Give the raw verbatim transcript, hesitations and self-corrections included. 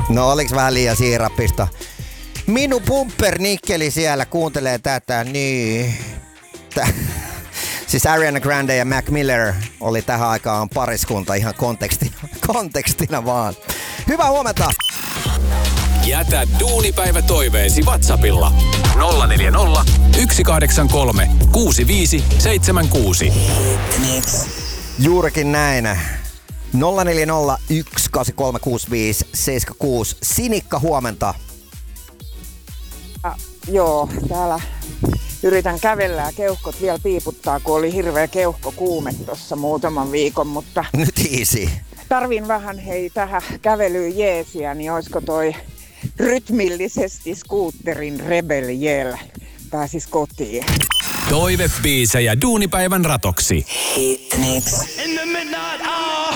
No oliks vähän liian siirappista? Minu pumpernikkeli siellä kuuntelee tätä, niin... Tä... Siis Ariana Grande ja Mac Miller oli tähän aikaan pariskunta ihan kontekstina, kontekstina vaan. Hyvää huomenta! Jätä duunipäivä toiveesi WhatsAppilla nolla neljä nolla, yksi kahdeksan kolme, kuusi viisi seitsemän kuusi. Juurikin näin. nolla neljä nolla, yksi kahdeksan kolme, kuusi viisi seitsemän kuusi. Sinikka, huomenta. Ja, joo, täällä yritän kävellä ja keuhkot vielä piiputtaa, kun oli hirveä keuhkokuume tuossa muutaman viikon, mutta... Nyt easy. Tarvin vähän hei tähän kävelyyn jeesiä, niin olisiko toi rytmillisesti skuutterin Rebel Yell pääsis kotiin. Toivebiisejä duunipäivän ratoksi. Hit mix.